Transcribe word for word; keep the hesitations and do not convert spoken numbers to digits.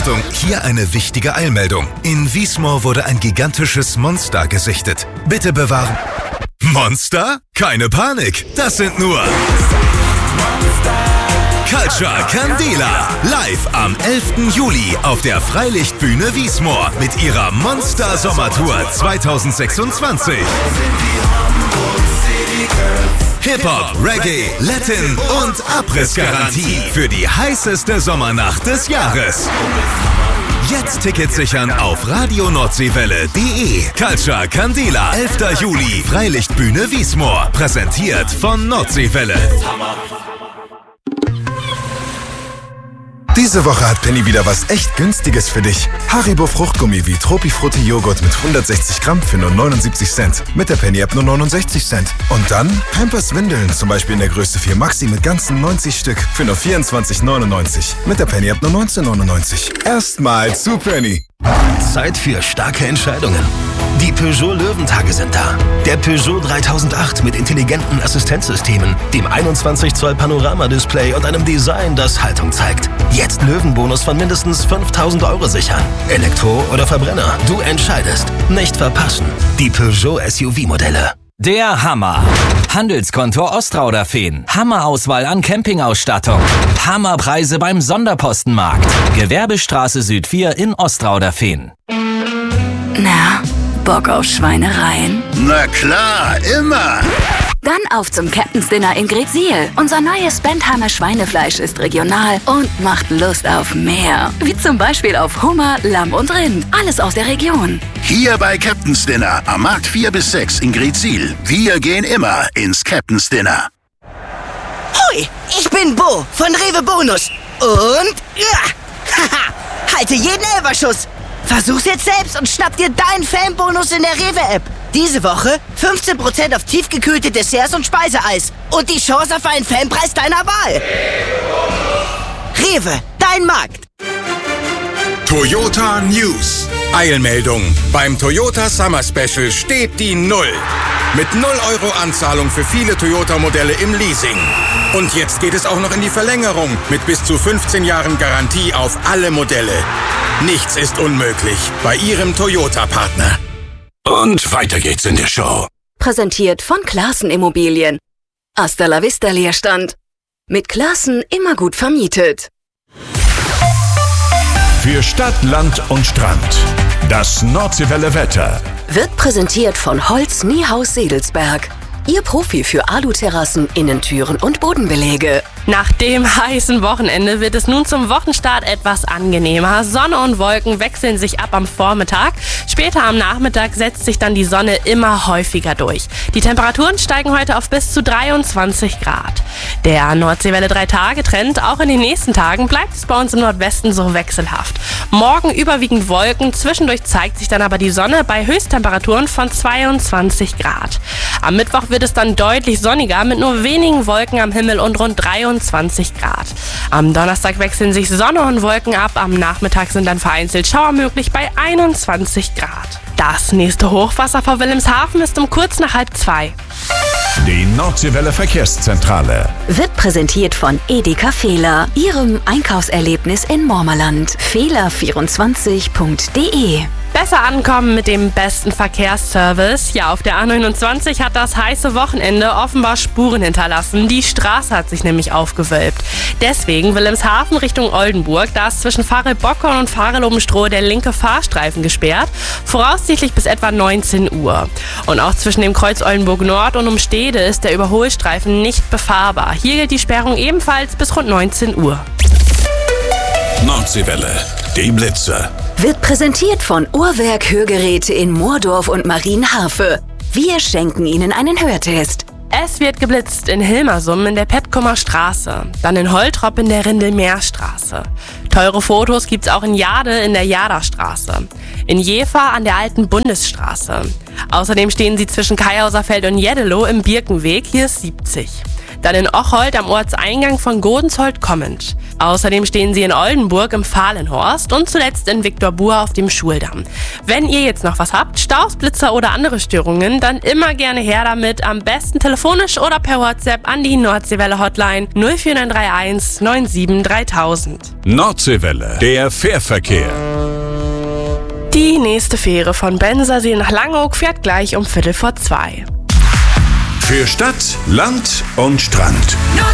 Achtung, hier eine wichtige Eilmeldung. In Wiesmoor wurde ein gigantisches Monster gesichtet. Bitte bewahren. Monster? Keine Panik, das sind nur Culture Candela. Live am elften Juli auf der Freilichtbühne Wiesmoor mit ihrer Monster Sommertour zwanzig sechsundzwanzig. Hip-Hop, Reggae, Latin und Abrissgarantie für die heißeste Sommernacht des Jahres. Jetzt Tickets sichern auf radio nordseewelle punkt de. Culture Candela, elften Juli, Freilichtbühne Wiesmoor. Präsentiert von Nordseewelle. Diese Woche hat Penny wieder was echt Günstiges für dich. Haribo Fruchtgummi wie Tropifrutti Joghurt mit hundertsechzig Gramm für nur neunundsiebzig Cent. Mit der Penny-App nur neunundsechzig Cent. Und dann Pampers Windeln, zum Beispiel in der Größe vier Maxi mit ganzen neunzig Stück für nur vierundzwanzig neunundneunzig. Mit der Penny-App nur neunzehn neunundneunzig. Erstmal zu Penny. Zeit für starke Entscheidungen. Die Peugeot Löwentage sind da. Der Peugeot dreitausendacht mit intelligenten Assistenzsystemen, dem einundzwanzig Zoll Panorama-Display und einem Design, das Haltung zeigt. Jetzt Löwenbonus von mindestens fünftausend Euro sichern. Elektro oder Verbrenner, du entscheidest. Nicht verpassen. Die Peugeot S U V-Modelle. Der Hammer. Handelskonto Ostrauder-Feen. Hammerauswahl an Campingausstattung. Hammerpreise beim Sonderpostenmarkt. Gewerbestraße Süd vier in Ostrauder-Feen. Na, Bock auf Schweinereien? Na klar, immer! Dann auf zum Captain's Dinner in Greetsiel. Unser neues Bentheimer Schweinefleisch ist regional und macht Lust auf mehr. Wie zum Beispiel auf Hummer, Lamm und Rind. Alles aus der Region. Hier bei Captain's Dinner am Markt vier bis sechs in Greetsiel. Wir gehen immer ins Captain's Dinner. Hui, ich bin Bo von Rewe Bonus. Und ja, haha, halte jeden Elferschuss. Versuch's jetzt selbst und schnapp dir deinen Fanbonus in der Rewe-App. Diese Woche fünfzehn Prozent auf tiefgekühlte Desserts und Speiseeis. Und die Chance auf einen Fanpreis deiner Wahl. Rewe, dein Markt. Toyota News. Eilmeldung. Beim Toyota Summer Special steht die Null. Mit null Euro Anzahlung für viele Toyota-Modelle im Leasing. Und jetzt geht es auch noch in die Verlängerung mit bis zu fünfzehn Jahren Garantie auf alle Modelle. Nichts ist unmöglich bei Ihrem Toyota-Partner. Und weiter geht's in der Show. Präsentiert von Classen Immobilien. Hasta la vista Leerstand. Mit Classen immer gut vermietet. Für Stadt, Land und Strand. Das Nordseewelle Wetter. Wird präsentiert von Holz Niehaus Sedelsberg. Ihr Profi für Aluterrassen, Innentüren und Bodenbeläge. Nach dem heißen Wochenende wird es nun zum Wochenstart etwas angenehmer. Sonne und Wolken wechseln sich ab am Vormittag. Später am Nachmittag setzt sich dann die Sonne immer häufiger durch. Die Temperaturen steigen heute auf bis zu dreiundzwanzig Grad. Der Nordseewelle drei Tage Trend, auch in den nächsten Tagen bleibt es bei uns im Nordwesten so wechselhaft. Morgen überwiegend Wolken, zwischendurch zeigt sich dann aber die Sonne bei Höchsttemperaturen von zweiundzwanzig Grad. Am Mittwoch wird es dann deutlich sonniger mit nur wenigen Wolken am Himmel und rund dreiundzwanzig Grad. Am Donnerstag wechseln sich Sonne und Wolken ab. Am Nachmittag sind dann vereinzelt Schauer möglich bei einundzwanzig Grad. Das nächste Hochwasser vor Wilhelmshaven ist um kurz nach halb zwei. Die Nordseewelle Verkehrszentrale. Wird präsentiert von Edeka Fehler, Ihrem Einkaufserlebnis in Mormerland. Fehler vierundzwanzig punkt de. Besser ankommen mit dem besten Verkehrsservice. Ja, auf der A neunundzwanzig hat das heiße Wochenende offenbar Spuren hinterlassen. Die Straße hat sich nämlich aufgewölbt. Deswegen Wilhelmshaven Richtung Oldenburg. Da ist zwischen Farel-Bockhorn und Farel-Obenstroh der linke Fahrstreifen gesperrt. Voraussichtlich bis etwa neunzehn Uhr. Und auch zwischen dem Kreuz Oldenburg Nord und Umstede ist der Überholstreifen nicht befahrbar. Hier gilt die Sperrung ebenfalls bis rund neunzehn Uhr. Nordseewelle, die Blitze. Wird präsentiert von Uhrwerk Hörgeräte in Moordorf und Marienharfe. Wir schenken Ihnen einen Hörtest. Es wird geblitzt in Hilmersum in der Petkumer Straße, dann in Holtrop in der Rindelmeerstraße. Teure Fotos gibt's auch in Jade in der Jaderstraße, in Jever an der alten Bundesstraße. Außerdem stehen sie zwischen Kaihauserfeld und Jeddelo im Birkenweg, hier ist siebzig. dann in Ocholt am Ortseingang von Godensholt kommend. Außerdem stehen sie in Oldenburg im Fahlenhorst und zuletzt in Viktorbur auf dem Schuldamm. Wenn ihr jetzt noch was habt, Staus, Blitzer oder andere Störungen, dann immer gerne her damit, am besten telefonisch oder per WhatsApp an die Nordseewelle Hotline null vier neun drei eins neun sieben dreitausend. Nordseewelle, der Fährverkehr. Die nächste Fähre von Bensersee nach Langeoog fährt gleich um Viertel vor zwei. Für Stadt, Land und Strand.